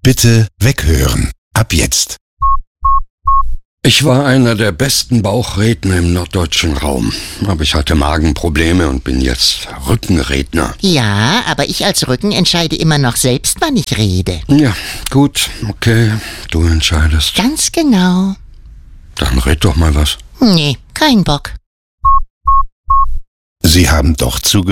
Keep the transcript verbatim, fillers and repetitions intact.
Bitte weghören. Ab jetzt. Ich war einer der besten Bauchredner im norddeutschen Raum. Aber ich hatte Magenprobleme und bin jetzt Rückenredner. Ja, aber ich als Rücken entscheide immer noch selbst, wann ich rede. Ja, gut, okay, du entscheidest. Ganz genau. Dann red doch mal was. Nee, kein Bock. Sie haben doch zugehört.